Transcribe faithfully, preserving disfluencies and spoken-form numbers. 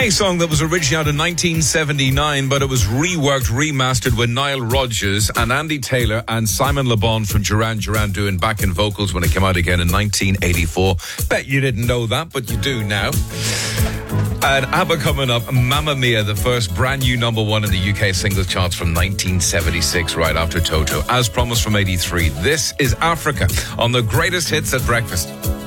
A song that was originally out in nineteen seventy-nine, but it was reworked, remastered with Nile Rodgers and Andy Taylor and Simon Le Bon from Duran Duran doing backing vocals when it came out again in nineteen eighty-four. Bet you didn't know that, but you do now. And ABBA coming up, Mamma Mia, the first brand new number one in the U K singles charts from nineteen seventy-six, right after Toto. As promised from eighty-three, this is Africa on the greatest hits at breakfast.